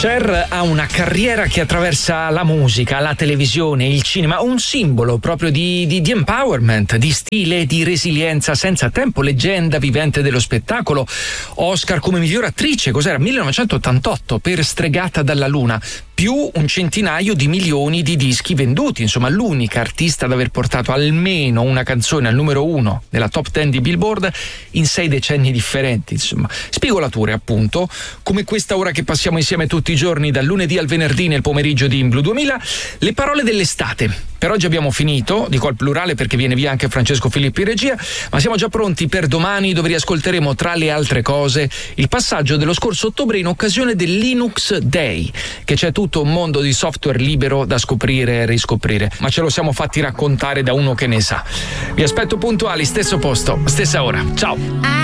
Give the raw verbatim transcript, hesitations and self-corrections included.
Cher ha una carriera che attraversa la musica, la televisione, il cinema, un simbolo proprio di, di, di empowerment, di stile, di resilienza senza tempo, leggenda vivente dello spettacolo. Oscar come miglior attrice, cos'era? millenovecentottantotto per Stregata dalla Luna, più un centinaio di milioni di dischi venduti, insomma l'unica artista ad aver portato almeno una canzone al numero uno nella top ten di Billboard in sei decenni differenti, insomma. Spigolature appunto, come questa ora che passiamo insieme tutti i giorni dal lunedì al venerdì nel pomeriggio di In Blu duemila, le parole dell'estate. Per oggi abbiamo finito, dico al plurale perché viene via anche Francesco Filippi in regia, ma siamo già pronti per domani, dove riascolteremo tra le altre cose il passaggio dello scorso ottobre in occasione del Linux Day, che c'è tutto un mondo di software libero da scoprire e riscoprire, ma ce lo siamo fatti raccontare da uno che ne sa. Vi aspetto puntuali, stesso posto, stessa ora. Ciao!